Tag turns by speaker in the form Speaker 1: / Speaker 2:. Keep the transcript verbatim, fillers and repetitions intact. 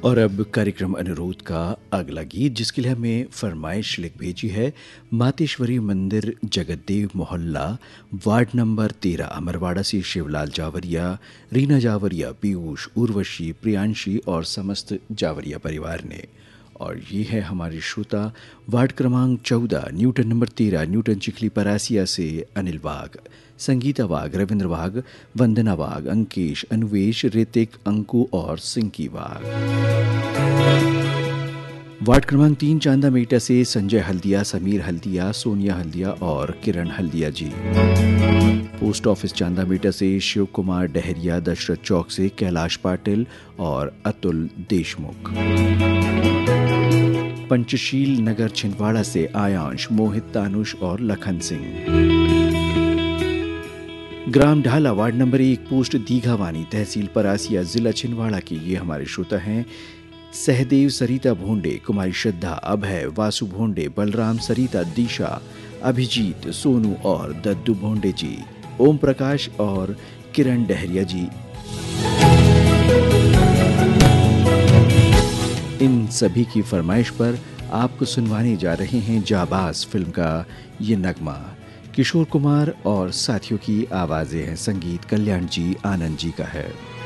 Speaker 1: और अब कार्यक्रम अनुरोध का अगला गीत, जिसके लिए हमें फरमाइश लिख भेजी है मातेश्वरी मंदिर जगतदेव मोहल्ला वार्ड नंबर तेरह अमरवाड़ा से शिवलाल जावरिया, रीना जावरिया, पीयूष, उर्वशी, प्रियांशी और समस्त जावरिया परिवार ने। और ये है हमारे श्रोता वार्ड क्रमांक चौदह न्यूटन नंबर तेरह न्यूटन चिखली परासिया से अनिल वाघ, संगीता वाघ, रविंद्र वाघ, वंदना वाघ, अंकेश, अन्वेश, ऋतिक, अंकु और सिंकी वाघ। वार्ड क्रमांक तीन चांदा मेटा से संजय हल्दिया, समीर हल्दिया, सोनिया हल्दिया और किरण हल्दिया जी। पोस्ट ऑफिस चांदा मेटा से शिव कुमार डहरिया, दशरथ चौक से कैलाश पाटिल और अतुल देशमुख। पंचशील नगर छिंदवाड़ा से आयांश, मोहित, तानुष और लखन सिंह। ग्राम ढाला वार्ड नंबर एक पोस्ट दीघावानी तहसील परासिया जिला छिंदवाड़ा के ये हमारे श्रोता हैं सहदेव, सरिता भोंडे, कुमारी श्रद्धा, अभय, वासु भोंडे, बलराम, सरिता, दिशा, अभिजीत, सोनू और दद्दू भोंडे जी, ओम प्रकाश और किरण डहरिया जी। इन सभी की फरमाइश पर आपको सुनवाने जा रहे हैं जाबाज फिल्म का ये नगमा। किशोर कुमार और साथियों की आवाजें हैं, संगीत कल्याण जी आनंद जी का है।